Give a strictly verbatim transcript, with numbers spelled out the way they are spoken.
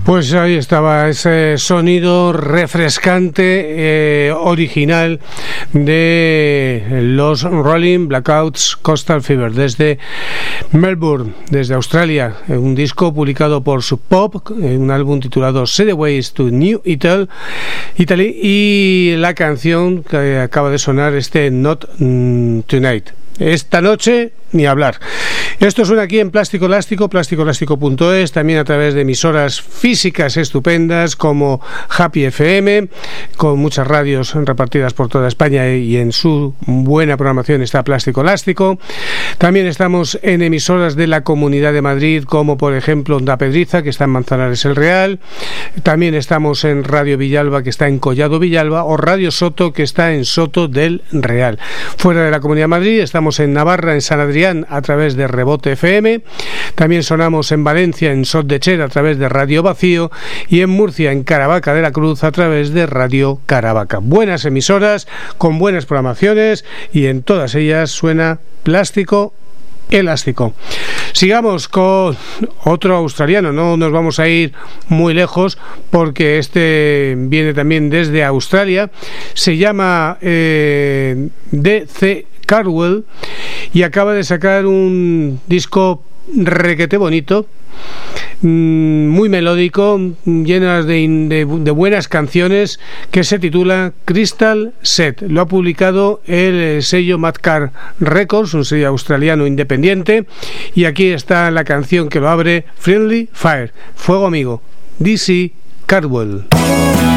Pues ahí estaba ese sonido refrescante, eh, original de los Rolling Blackouts Coastal Fever desde Melbourne, desde Australia, un disco publicado por Sub Pop, un álbum titulado Sideways to New Italy, Italy, y la canción que acaba de sonar, este Not Tonight. Esta noche ni hablar. Esto suena aquí en Plástico Elástico, plástico elástico punto es, también a través de emisoras físicas estupendas como Happy F M, con muchas radios repartidas por toda España, y en su buena programación está Plástico Elástico. También estamos en emisoras de la Comunidad de Madrid, como por ejemplo Onda Pedriza, que está en Manzanares el Real. También estamos en Radio Villalba, que está en Collado Villalba, o Radio Soto, que está en Soto del Real. Fuera de la Comunidad de Madrid estamos en Navarra, en San Adrián, a través de Rebote F M. También sonamos en Valencia, en Sot de Cher, a través de Radio Vacío, y en Murcia, en Caravaca de la Cruz, a través de Radio Caravaca. Buenas emisoras, con buenas programaciones, y en todas ellas suena Plástico Elástico. Sigamos con otro australiano, no nos vamos a ir muy lejos, porque este viene también desde Australia. Se llama eh, D C Cardwell, y acaba de sacar un disco requete bonito, muy melódico, llenas de, de, de buenas canciones, que se titula Crystal Set. Lo ha publicado el sello Madcar Records, un sello australiano independiente, y aquí está la canción que lo abre, Friendly Fire, Fuego Amigo, D C Cardwell.